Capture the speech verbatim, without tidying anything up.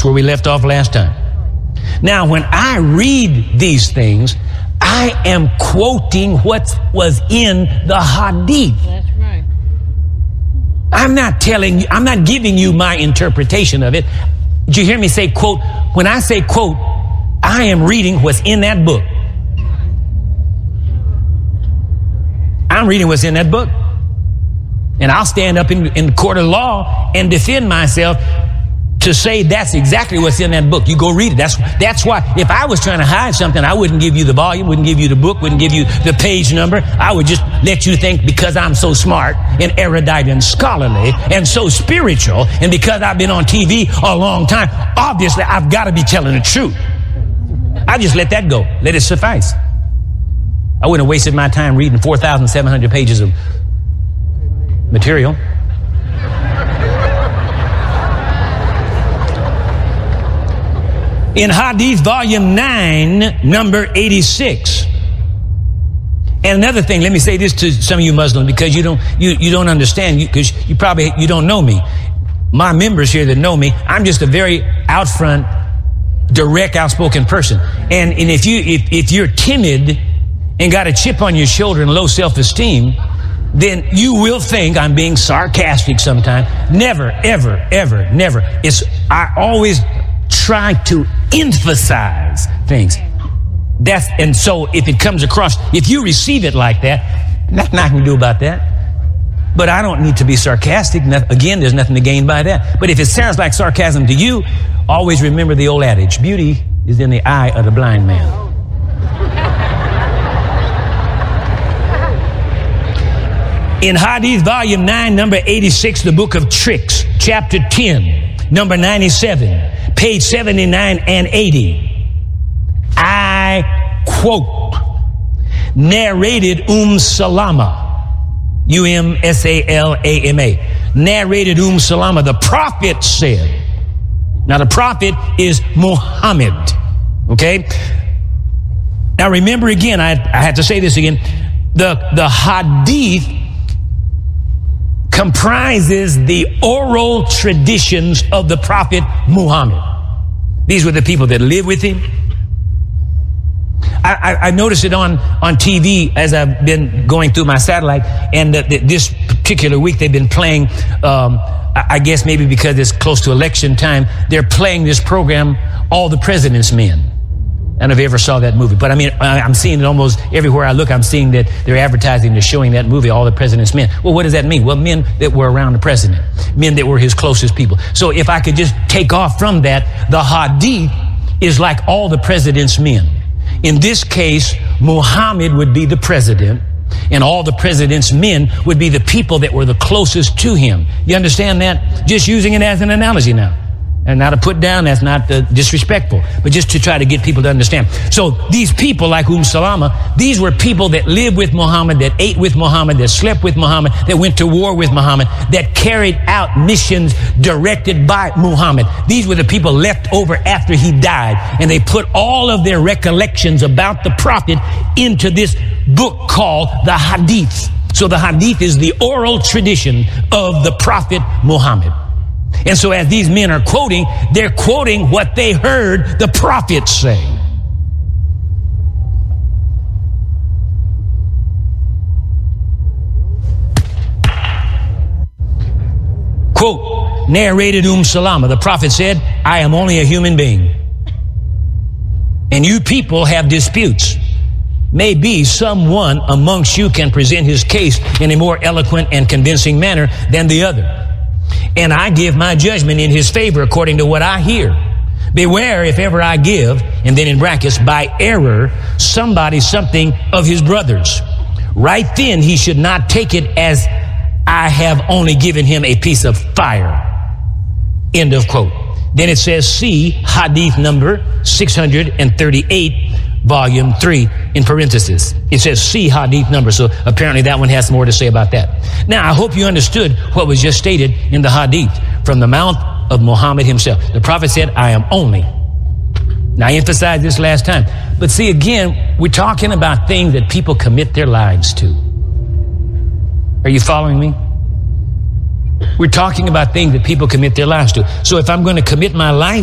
That's where we left off last time. Now, when I read these things, I am quoting what was in the Hadith. That's right. I'm not telling you, I'm not giving you my interpretation of it. Did you hear me say quote? When I say quote, I am reading what's in that book. I'm reading what's in that book. And I'll stand up in, in the court of law and defend myself to say that's exactly what's in that book. You go read it. That's that's why if I was trying to hide something, I wouldn't give you the volume, wouldn't give you the book, wouldn't give you the page number. I would just let you think because I'm so smart and erudite and scholarly and so spiritual, and because I've been on T V a long time, obviously I've got to be telling the truth. I just let that go. Let it suffice. I wouldn't have wasted my time reading four thousand seven hundred pages of material. In Hadith volume nine, number eighty-six. And another thing, let me say this to some of you Muslims, because you don't you, you don't understand, because you, you probably you don't know me. My members here that know me, I'm just a very out front, direct, outspoken person. And and if you if, if you're timid and got a chip on your shoulder and low self-esteem, then you will think I'm being sarcastic sometimes. Never, ever, ever, never. It's I always try to emphasize things. That's and so if it comes across, if you receive it like that, nothing I can do about that. But I don't need to be sarcastic. Again, there's nothing to gain by that. But if it sounds like sarcasm to you, always remember the old adage: beauty is in the eye of the blind man. In Hadith volume nine, number eighty-six, the book of Tricks, chapter ten, number ninety-seven, page seventy-nine and eighty, I quote, narrated Umm Salama, U M S A L A M A, narrated Umm Salama, the prophet said. Now the prophet is Muhammad, okay? Now remember again, I, I had to say this again, the, the Hadith comprises the oral traditions of the prophet Muhammad. These were the people that lived with him. I, I, I noticed it on, on T V as I've been going through my satellite, and the, the, this particular week they've been playing, um, I, I guess maybe because it's close to election time, they're playing this program, All the President's Men. I don't know if you ever saw that movie, but I mean, I'm seeing it almost everywhere I look. I'm seeing that they're advertising, they're showing that movie, All the President's Men. Well, what does that mean? Well, men that were around the president, men that were his closest people. So if I could just take off from that, the Hadith is like all the president's men. In this case, Muhammad would be the president, and all the president's men would be the people that were the closest to him. You understand that? Just using it as an analogy now. And not to put down, that's not uh, disrespectful, but just to try to get people to understand. So these people like Umm Salama, these were people that lived with Muhammad, that ate with Muhammad, that slept with Muhammad, that went to war with Muhammad, that carried out missions directed by Muhammad. These were the people left over after he died, and they put all of their recollections about the prophet into this book called the Hadith. So the Hadith is the oral tradition of the prophet Muhammad. And so as these men are quoting, they're quoting what they heard the prophets say. Quote, narrated Umm Salama, the prophet said, I am only a human being, and you people have disputes. Maybe someone amongst you can present his case in a more eloquent and convincing manner than the other. And I give my judgment in his favor according to what I hear. Beware if ever I give, and then in brackets, by error, somebody something of his brother's. Right then he should not take it as I have only given him a piece of fire. End of quote. Then it says, see Hadith number six hundred thirty-eight, volume three, in parentheses. It says see Hadith number, so apparently that one has more to say about that. Now, I hope you understood what was just stated in the Hadith from the mouth of Muhammad himself. The prophet said, I am only. Now, I emphasized this last time. But see, again, we're talking about things that people commit their lives to. Are you following me? We're talking about things that people commit their lives to. So if I'm going to commit my life